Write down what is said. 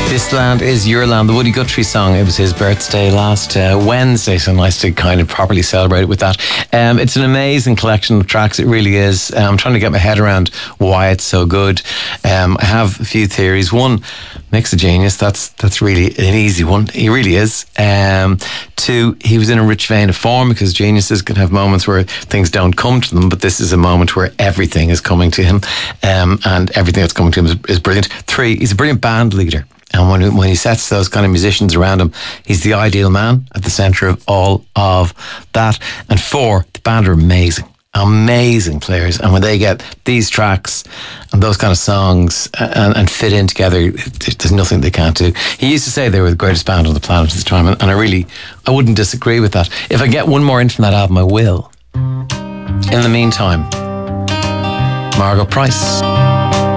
This Land Is Your Land, the Woody Guthrie song. It was his birthday last Wednesday, so nice to kind of properly celebrate it with that. It's an amazing collection of tracks, it really is. I'm trying to get my head around why it's so good. I have a few theories. One, Mick's a genius. That's really an easy one. He really is. Two, he was in a rich vein of form, because geniuses can have moments where things don't come to them, but this is a moment where everything is coming to him, and everything that's coming to him is brilliant. Three, he's a brilliant band leader. And when he sets those kind of musicians around him, he's the ideal man at the centre of all of that. And four, the band are amazing players. And when they get these tracks and those kind of songs and fit in together, there's nothing they can't do. He used to say they were the greatest band on the planet at the time, and I wouldn't disagree with that. If I get one more in from that album, I will. In the meantime, Margot Price.